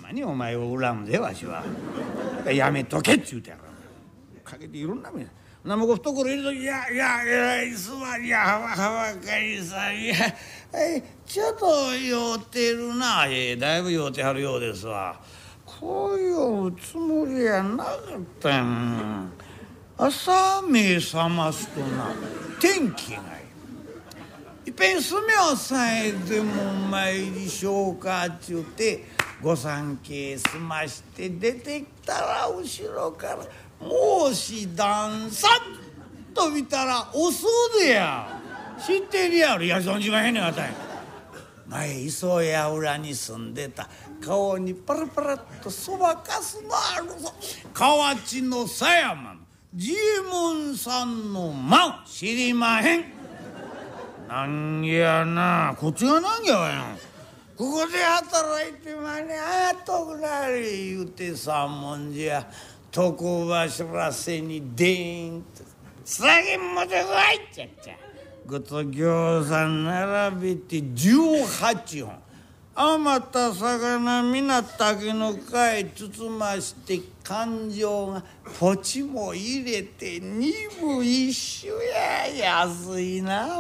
まにお前を恨むでわしは。やめとけっちゅうてやろ。かけていろんな目なもこ懐入れると「いやすまんやはかりさんいやちょっと酔うてるなだいぶ酔うてはるようですわ。こういうつもりやなかったやん。朝目覚ますとな天気がいい。いっぺん住みをさえでも参りしょうかっちゅうて御三家済まして出てきたら後ろから「孟子旦さん」と見たらおそうでや。知ってるやろ。いや存じまへんねんあたい。前磯屋裏に住んでた顔にパラパラっとそばかすのあるぞ河内の狭山のジエモンさんの間を知りまへん。なんやなこっちがなんやわやん。ここで働いてまねあとぐらい言うて三文字や床柱背にでーんと酒持ってこいっちゃっちゃごと餃子並べて18本余った魚みな竹の皮包まして勘定がポチも入れて二分一緒や。安いな。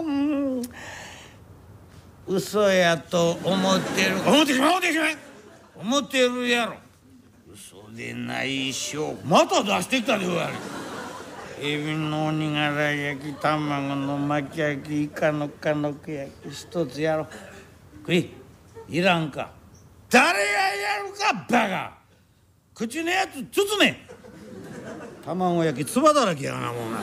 嘘やと思ってる思ってるやろ。嘘でないしょまた出してきたでござる。エビの鬼柄焼き卵の巻き焼きイカのかのく焼き一つやろ。食いらんか。誰がやるかバカ。口のやつ包め。卵焼きつばだらけやなもんな。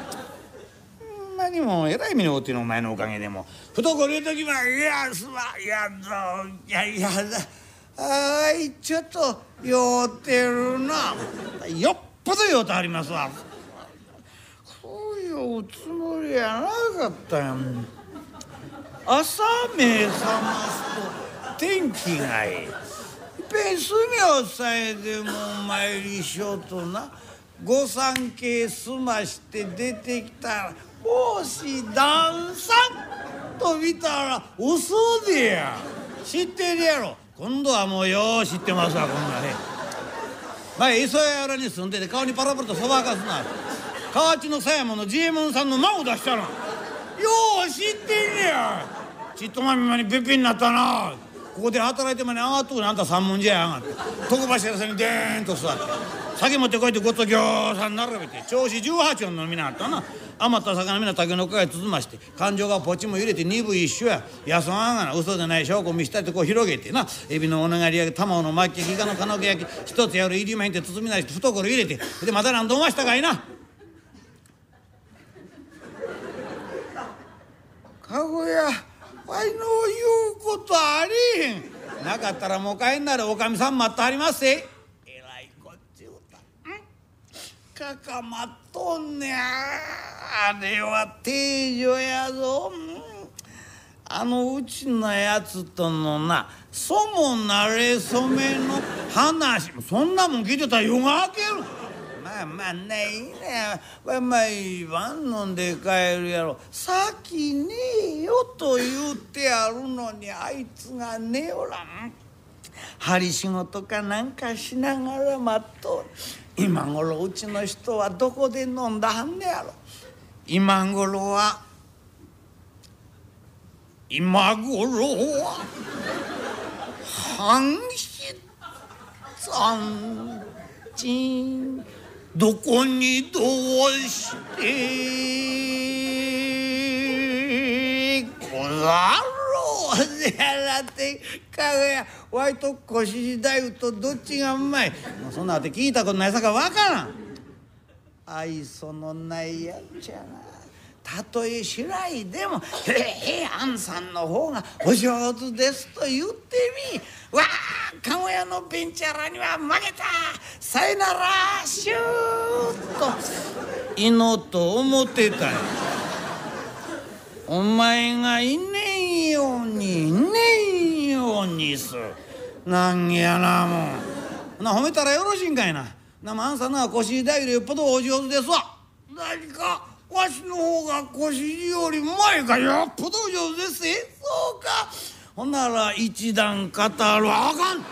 にもえらい目に遭ってのお前のおかげでも懐入れときばいやすまいやぞいやだちょっと酔ってるな。よっぽど酔うてはりますわ。こういうつもりやなかったやん。朝目覚ますと天気がいい。いっぺん住みをさえでも参りしようとな御三家済まして出てきたら孟子旦さんと見たら嘘でや。知ってるやろ。今度はもうよう知ってますわこんなね。前磯屋裏に住んでて顔にパラパラとそばかすな河内の狭山のジエモンさんの間を出したらよう知ってんねや。ちっとまみまにべっぴんになったな。ここで働いてまね上がっとくねあんた三文字やがって床柱さんにでーんと座って酒持ってこいってごっとぎょうさん並べて調子18本飲みなはったな。余った魚みな竹の皮包まして勘定がポチも入れて二分一緒や。やそあんがな嘘でない証拠見したってこう広げてなエビのおながり焼き卵の巻き焼きイカのかのけ焼き一つやる入りまへんって包みないして懐入れてでまた何度もましたかいな。かごやわいの言うことありへん。なかったらもう帰んならおかみさん待ってはりますせ。えらいこっちゅうた。かかまっとんねあれは定女やぞ。うちのやつとのなそもなれそめの話そんなもん聞いてたら夜が明ける。まあね毎晩飲んで帰るやろ。先ねえよと言うてやるのにあいつが寝おらん。針仕事かなんかしながら待っとる。今頃うちの人はどこで飲んだはんねやろ。今頃は半三ちどこにどうしてござろうでやらてかぐやわいと腰太夫とどっちがうまい。もうそんなあて聞いたことないさかわからん。愛想のないやっちゃな。たとえ白いでも「へえあんさんの方がお上手です」と言ってみ。わあかごやのベンチャラには負けたさよならシューッと祈っと思ってたよ。お前がいねえようにすなんやなもうな褒めたらよろしいんかいな。あんさんのは腰太夫でよっぽどお上手ですわ。何かわしの方が腰より前がよっぽど上手です。そうかほんなら一段語るあかん。